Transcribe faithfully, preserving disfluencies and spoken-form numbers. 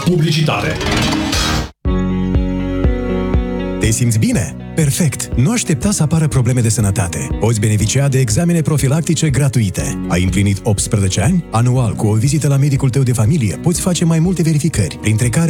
Publicitate. Te simți bine? Perfect! Nu aștepta să apară probleme de sănătate. Poți beneficia de examene profilactice gratuite. Ai împlinit optsprezece ani? Anual, cu o vizită la medicul tău de familie, poți face mai multe verificări, printre care